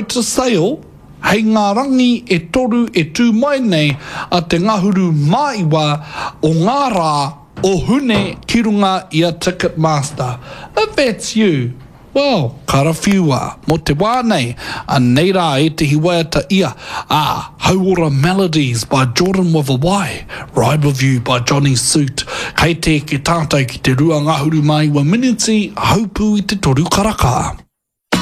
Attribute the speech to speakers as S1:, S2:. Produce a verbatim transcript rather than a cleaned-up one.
S1: to sail, hei ngā rangi e toru e tū mai nei a te ngahuru maiwa o ngā rā o hune ki runga i a Ticketmaster. If that's you, well, karawhiua, mo te wā nei, a nei rā e te hiwaiata ia, ah, Hauora Melodies by Jordan with a Y, Ride With You by Johnny Suit, kei te ke tātou ki te rua ngahuru mai wa miniti, haupu i te toru karaka.